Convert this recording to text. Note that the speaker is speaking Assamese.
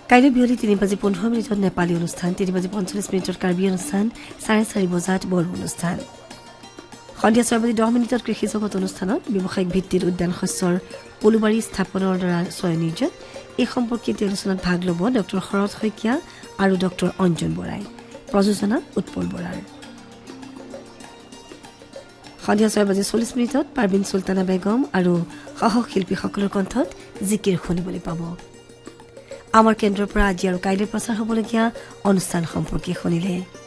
কাইলৈ বিয়লি 3:15 নেপালী অনুষ্ঠান, 3:45 কাৰ্বি অনুষ্ঠান, 4:30 বজাত বড়ো অনুষ্ঠান। সন্ধিয়া 6:10 কৃষি জগত অনুষ্ঠানত ব্যৱসায়িক ভিত্তিত উদ্যান শস্যৰ পলুবাৰী স্থাপনৰ দ্বাৰা স্বয়নিৰ্জন এই সম্পৰ্কীয় আলোচনাত ভাগ ল'ব ডক্টৰ শৰৎ শইকীয়া আৰু ডক্টৰ অঞ্জন বৰাই। প্ৰযোজনা উৎপল বৰাৰ। সন্ধিয়া 6:40 পাৰ্বিন চুলতানা বেগম আৰু সহশিল্পীসকলৰ কণ্ঠত জিকিৰ শুনিবলৈ পাব। আমাৰ কেন্দ্ৰৰ পৰা আজি আৰু কাইলৈ প্ৰচাৰ হ'বলগীয়া অনুষ্ঠান সম্পৰ্কে শুনিলে।